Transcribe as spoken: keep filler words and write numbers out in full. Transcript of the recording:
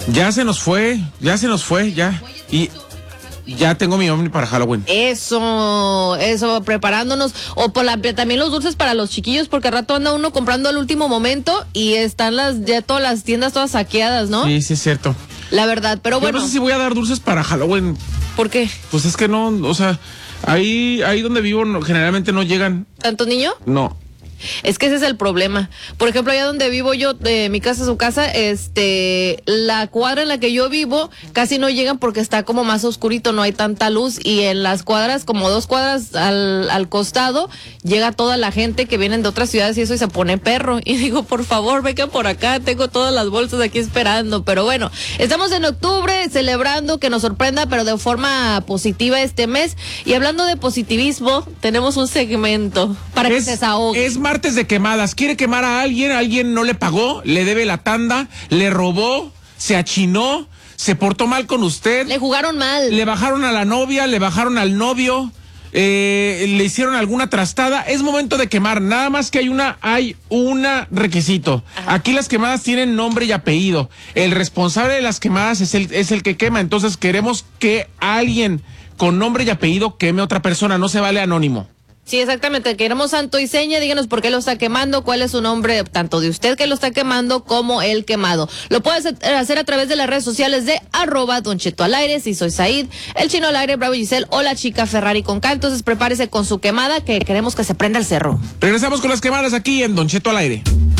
Ya se nos fue, ya se nos fue, ya. Y ya tengo mi ovni para Halloween. Eso, eso, preparándonos. O por la, también los dulces para los chiquillos, porque al rato anda uno comprando al último momento y están las ya todas las tiendas todas saqueadas, ¿no? Sí, sí es cierto. La verdad, pero Yo bueno. no sé si voy a dar dulces para Halloween. ¿Por qué? Pues es que no, o sea, ahí, ahí donde vivo no, generalmente no llegan. ¿Tanto niño? No. Es que ese es el problema. Por ejemplo, allá donde vivo yo, de mi casa a su casa, este, la cuadra en la que yo vivo casi no llegan porque está como más oscurito, no hay tanta luz, y en las cuadras, como dos cuadras al, al costado, llega toda la gente que vienen de otras ciudades y eso, y se pone perro. Y digo, por favor, vengan por acá, tengo todas las bolsas aquí esperando. Pero bueno, estamos en octubre celebrando que nos sorprenda, pero de forma positiva este mes. Y hablando de positivismo, tenemos un segmento para es, que se desahogue. Es martes de quemadas. Quiere quemar a alguien, alguien no le pagó, le debe la tanda, le robó, se achinó, se portó mal con usted. Le jugaron mal. Le bajaron a la novia, le bajaron al novio, eh, le hicieron alguna trastada. Es momento de quemar, nada más que hay una, hay una requisito. Ajá. Aquí las quemadas tienen nombre y apellido. El responsable de las quemadas es el, es el que quema. Entonces queremos que alguien con nombre y apellido queme a otra persona, no se vale anónimo. Sí, exactamente. Queremos santo y seña. Díganos por qué lo está quemando, cuál es su nombre, tanto de usted que lo está quemando como el quemado. Lo puedes hacer a través de las redes sociales de arroba Don Cheto al aire. Si soy Said, el Chino al aire, Bravo Giselle o la chica Ferrari con K. Entonces prepárese con su quemada, que queremos que se prenda el cerro. Regresamos con las quemadas aquí en Don Cheto al aire.